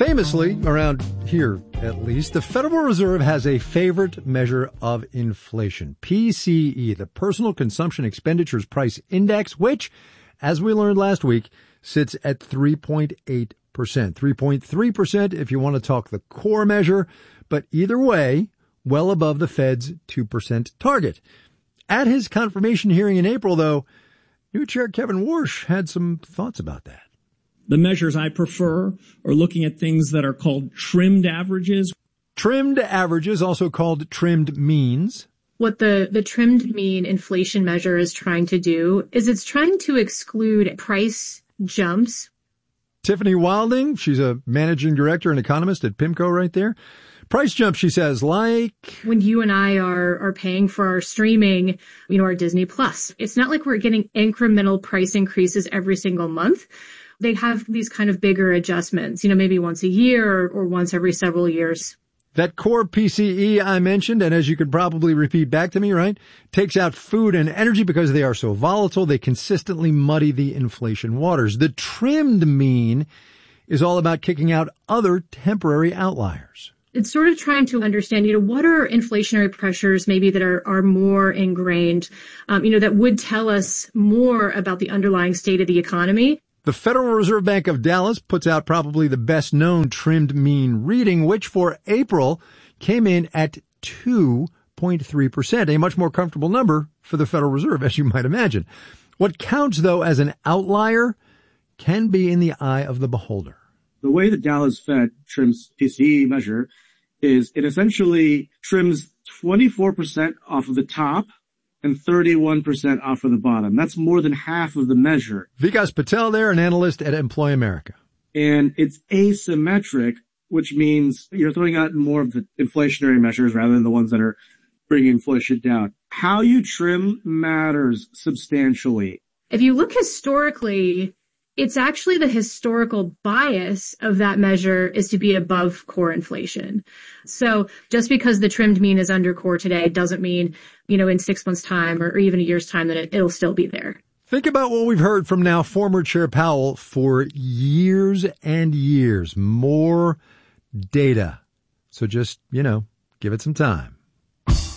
Famously, around here at least, the Federal Reserve has a favorite measure of inflation, PCE, the Personal Consumption Expenditures Price Index, which, as we learned last week, sits at 3.8%. 3.3% if you want to talk the core measure, but either way, well above the Fed's 2% target. At his confirmation hearing in April, though, new Chair Kevin Warsh had some thoughts about that. The measures I prefer are looking at things that are called trimmed averages. Trimmed averages, also called trimmed means. What the trimmed mean inflation measure is trying to do is it's trying to exclude price jumps. Tiffany Wilding, she's a managing director and economist at PIMCO right there. Price jumps, she says, like when you and I are paying for our streaming, our Disney Plus. It's not like we're getting incremental price increases every single month. They have these kind of bigger adjustments, maybe once a year or once every several years. That core PCE I mentioned, and as you could probably repeat back to me, right, takes out food and energy because they are so volatile. They consistently muddy the inflation waters. The trimmed mean is all about kicking out other temporary outliers. It's sort of trying to understand, what are inflationary pressures maybe that are more ingrained, that would tell us more about the underlying state of the economy. The Federal Reserve Bank of Dallas puts out probably the best-known trimmed mean reading, which for April came in at 2.3%, a much more comfortable number for the Federal Reserve, as you might imagine. What counts, though, as an outlier can be in the eye of the beholder. The way the Dallas Fed trims PCE measure is it essentially trims 24% off of the top and 31% off of the bottom. That's more than half of the measure. Vikas Patel there, an analyst at Employ America. And it's asymmetric, which means you're throwing out more of the inflationary measures rather than the ones that are bringing inflation down. How you trim matters substantially. If you look historically, it's actually the historical bias of that measure is to be above core inflation. So just because the trimmed mean is under core today doesn't mean, in 6 months' time or even a year's time that it'll still be there. Think about what we've heard from now former Chair Powell for years and years. More data. So just, give it some time.